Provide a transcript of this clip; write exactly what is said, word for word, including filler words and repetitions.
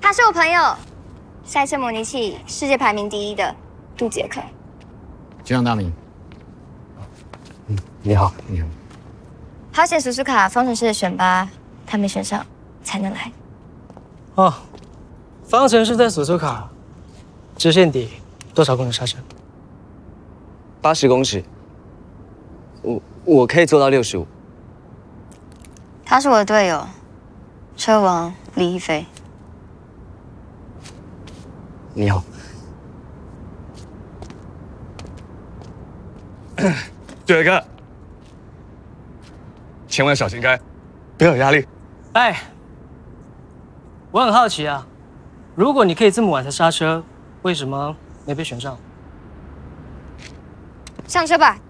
他是我朋友，赛车模拟器世界排名第一的杜杰克。 局长大名。 嗯，你好， 你好。 好险，叔叔卡方程式的选拔他没选上，才能来。 哦，方程式在索索卡，直线底多少公里刹车？ 八十公尺。我我可以做到六十五。 他是我的队友，车王李一飞。 你好。 对哥，千万小心开，不要有压力。 哎，我很好奇啊，如果你可以这么晚才刹车，为什么没被选上？ 上车吧，